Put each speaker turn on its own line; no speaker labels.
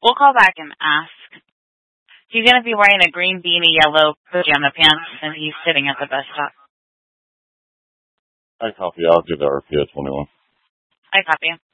We'll call back and ask. He's going to be wearing a green beanie, yellow pajama pants, and he's sitting at the bus stop.
I copy. I'll give the RPO 21.
I copy.